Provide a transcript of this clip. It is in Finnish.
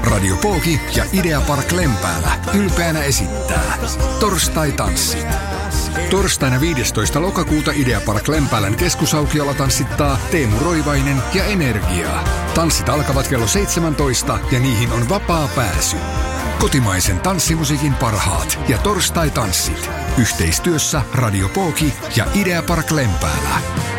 Radio Pooki ja Idea Park Lempäälä ylpeänä esittää Torstai-tanssit. Torstaina 15. lokakuuta Idea Park Lempäälän keskusaukiolla tanssittaa Teemu Roivainen ja Energiaa. Tanssit alkavat kello 17 ja niihin on vapaa pääsy. Kotimaisen tanssimusiikin parhaat ja Torstai-tanssit. Yhteistyössä Radio Pooki ja Idea Park Lempäälä.